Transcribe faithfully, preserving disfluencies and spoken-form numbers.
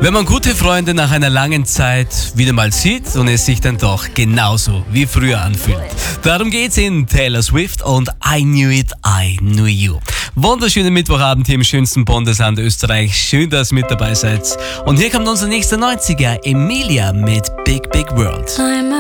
Wenn man gute Freunde nach einer langen Zeit wieder mal sieht und es sich dann doch genauso wie früher anfühlt. Darum geht's in Taylor Swift und I Knew It, I Knew You. Wunderschönen Mittwochabend hier im schönsten Bundesland Österreich. Schön, dass ihr mit dabei seid. Und hier kommt unser nächster neunziger, Emilia mit Big Big World.